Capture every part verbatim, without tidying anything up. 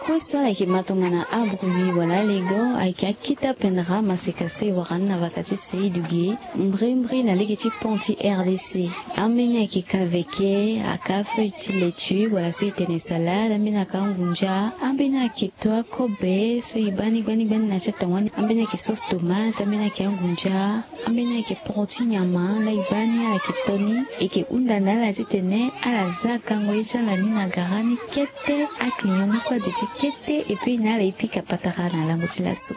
Kweso la kimatongana abruvi wala lego aika kita pendra masekaso iwaran na vakati seiduge mbrimbri na legeti ponti R D C amena ki kaveke akafe utiletu wala so itene salade amena kangunja amena ki toa kobe so ibani bani bani na chatawani amena ki sauce tomate amena ki angunja amena ki ponti nyama la ibani ala ki toni eke undana la titene ala zaka ngoicha la nina garani kete aklioni kwa de kete et puis na la pika patara na la mutilaso.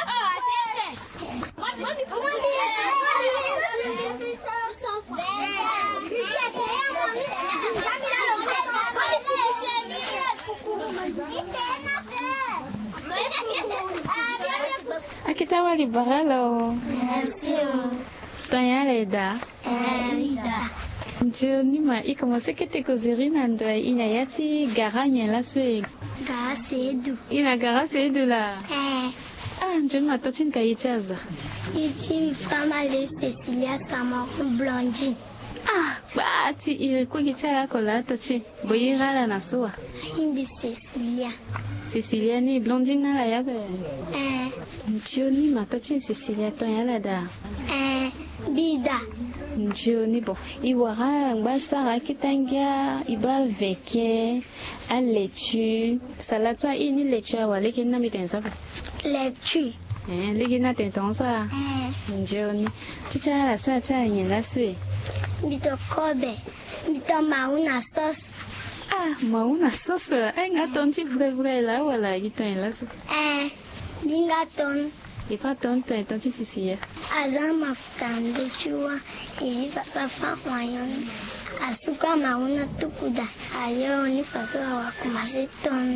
Akita wali baralo. Merci. Tanya leda. Leda. Njoni ma ikomose kete kozeri na ndo ina yati garanya la swe. Gara sedu. Ina gara sedu la. Eh. Ah, njoni ma tochin ka ichaza. Ichi fama le Cecilia Samaru Blondine. Ah, bati ire kwa gichala kola tochi. Boyira na soa. Hindi Cecilia. Cecilia ni Blondine na la yabe. Eh. Njoni ma tochin Cecilia to yala da. Eh. Bida. Njoni bon. Iwara ngbasa kitangia iba veke a letu. Salatwa ini letu wa leki na mitensa. Lecture. Eh, leki na tentonsa. Eh. Njoni. Chicha la sa cha nyela swe. Bito kobe. Bito mauna sauce. Ah, mauna sauce. Eh, nga tonchi vrai vrai la wala gito en la. Eh. Dinga ton. Et pas tonto et tonchi sisi. Azan mafukando chua. Ili papa fa kwayon. Asuka mauna tukuda. Ayo ni faso wa kumase ton.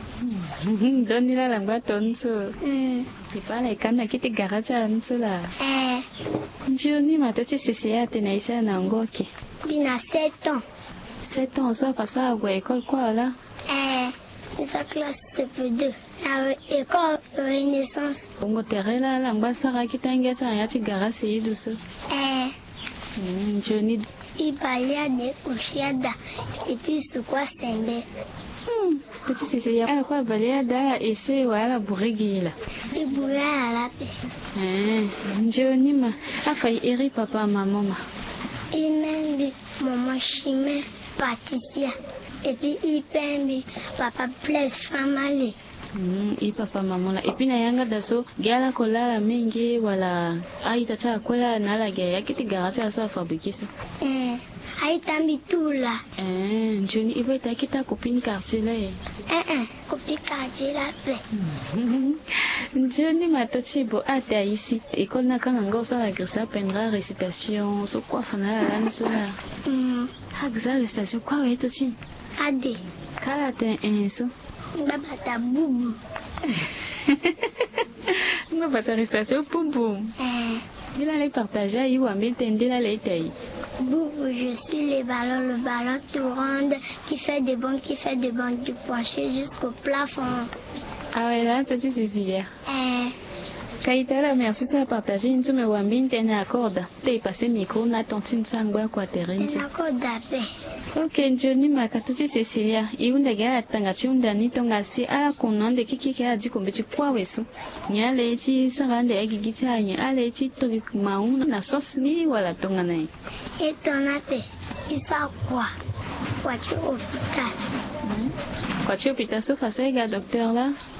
Doni la langwa tonso. Mm. Ipala ikanda kiti garaja nsula. Eh. Njoni matochi sisi ya tenaisa na ngoke. Bina sept ans. sept ans so pasa agwa école quoi là? Eh. Sa classe C P deux. La école Renaissance. Bongo terela la ngwa sara kitangia ta ya ti garasi yiduso. Eh. Njoni Ibalia de Oshiada. Et puis sous quoi sembe. Hmm. Tati sisi ya kwa balia da eshe wala burigi la. Ibouya à la paix. Eh. Njoni ma afa iri papa maman ma. Imendi maman chimé Patricia. Et puis ipendi papa Blaise Famale. Mm, i papa maman la. Et puis na yanga daso gala kolala mingi wala aita cha kola na la gaya kiti garacha sa fabrikiso. Eh. Aitambi tout là. Eh, Johnny ibo ita kita copine quartier là. Eh eh. Copie quartier la paix. Johnny matochi bo ata ici. École na kana ngosa la grisa pendra récitation so quoi fana la nsona. Hmm. Ha grisa récitation quoi ouais tochi. Ade. Kala te enso. Baba ta boubou. No bata récitation boubou. Eh. Il allait partager il ou ambi tende la letai. Boubou, je suis le ballon, le ballon tourande qui fait des bonds, qui fait des bonds du plancher jusqu'au plafond. Ah ouais là tochi Cecilia. Eh. Kaitala merci de partager une somme wambi tende accorda. Te passer micro na tontine sangwa kwa terrain. C'est encore d'appel. Ok, Johnny makatuti Cecilia, iunda gala tanga chunda ni tonga si ala konande kiki kaya jikombe chikwa wesu. Nyale echi sarande egi gitanya, ale echi togi mauna na sauce ni wala tonga nai. Et ton appel, il sort quoi? Quoi tu hôpital? Kwa chi hôpital so faso ega docteur là?